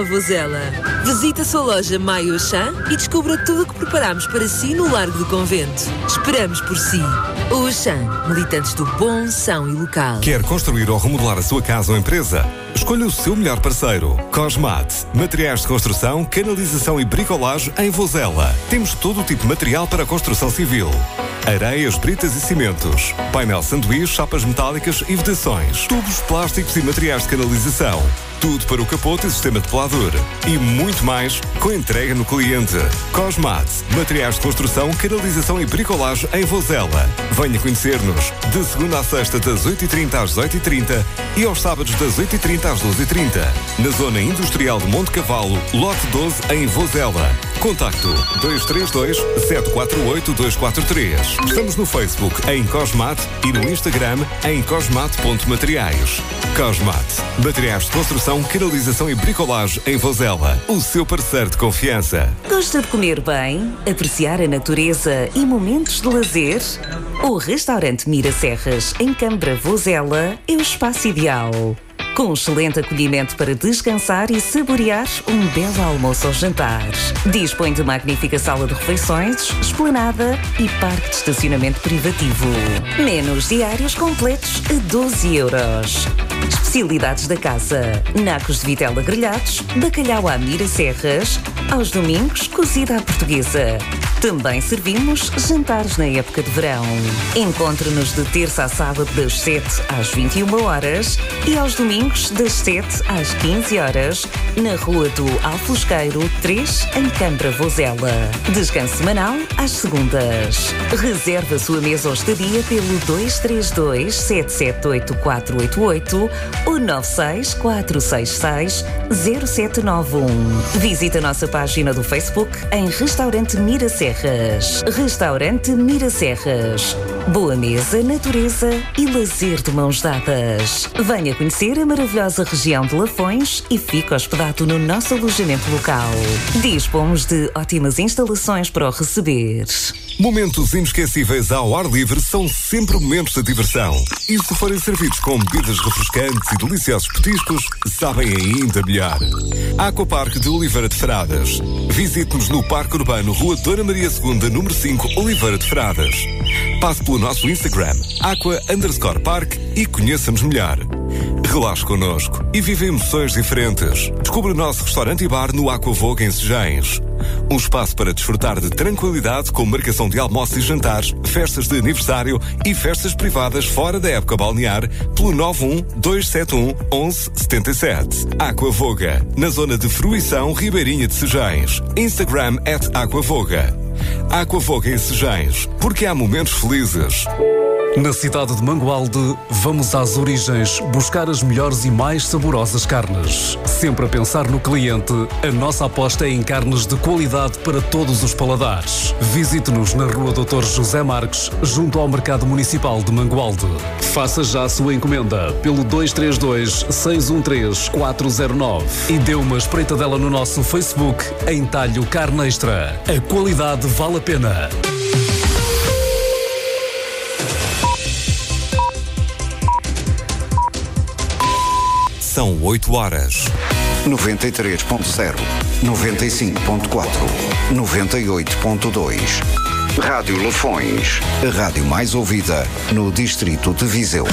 Vozela. Visite a sua loja Maio Auchan e descubra tudo o que preparamos para si no Largo do Convento. Esperamos por si. O Auchan, militantes do bom, são e local. Quer construir ou remodelar a sua casa ou empresa? Escolha o seu melhor parceiro. Cosmat. Materiais de construção, canalização e bricolagem em Vozela. Temos todo o tipo de material para a construção civil. Areias, britas e cimentos. Painel sanduíche, chapas metálicas e vedações. Tubos, plásticos e materiais de canalização. Tudo para o capote e sistema de pelador. E muito mais com entrega no cliente. Cosmat. Materiais de construção, canalização e bricolagem em Vozela. Venha conhecer-nos. De segunda à sexta, das 8h30 às 18h30 e aos sábados, das 8h30 às 12h30. Na zona industrial de Monte Cavalo, lote 12, em Vozela. Contacto 232-748-243. Estamos no Facebook em Cosmat e no Instagram em cosmat.materiais. Cosmat. Materiais de construção, canalização e bricolagem em Vozela. O seu parceiro de confiança. Gosta de comer bem, apreciar a natureza e momentos de lazer? O restaurante Mira Serras, em Câmara Vozela, é o espaço ideal. Com um excelente acolhimento para descansar e saborear um belo almoço ou jantar. Dispõe de magnífica sala de refeições, esplanada e parque de estacionamento privativo. Menus diários completos a 12€. Especialidades da casa: nacos de vitela grelhados, bacalhau à Mira Serras, aos domingos cozida à portuguesa. Também servimos jantares na época de verão. Encontre-nos de terça a sábado das 7 às 21h e aos domingos das 7 às 15h na Rua do Alfosqueiro 3, em Câmara Vozela. Descanso semanal às segundas. Reserve a sua mesa ou estadia pelo 232-778-488 ou 96466-0791. Visite a nossa página do Facebook em Restaurante Mira Serras. Restaurante Mira Serras. Boa mesa, natureza e lazer de mãos dadas. Venha conhecer a maravilhosa região de Lafões e fique hospedado no nosso alojamento local. Dispomos de ótimas instalações para o receber. Momentos inesquecíveis ao ar livre são sempre momentos de diversão. E se forem servidos com bebidas refrescantes e deliciosos petiscos, sabem ainda melhor. Aquaparque de Oliveira de Frades. Visite-nos no Parque Urbano, Rua Dona Maria II, número 5, Oliveira de Frades. Passe pelo nosso Instagram, aqua_park, e conheça-nos melhor. Relaxe connosco e vive emoções diferentes. Descubra o nosso restaurante e bar no Aquavoga, em Sejães. Um espaço para desfrutar de tranquilidade com marcação de almoços e jantares, festas de aniversário e festas privadas fora da época balnear pelo 912711177. Aquavoga, na zona de Fruição, Ribeirinha de Sejães. Instagram @Aquavoga. Aquavoga em Sejães, porque há momentos felizes. Na cidade de Mangualde, vamos às origens buscar as melhores e mais saborosas carnes. Sempre a pensar no cliente, a nossa aposta é em carnes de qualidade para todos os paladares. Visite-nos na Rua Dr. José Marques, junto ao Mercado Municipal de Mangualde. Faça já a sua encomenda pelo 232-613-409 e dê uma espreitadela no nosso Facebook em Talho Carne Extra. A qualidade vale a pena. São 8h. 93.0, 95.4, 98.2. Rádio Lafões, a rádio mais ouvida no distrito de Viseu.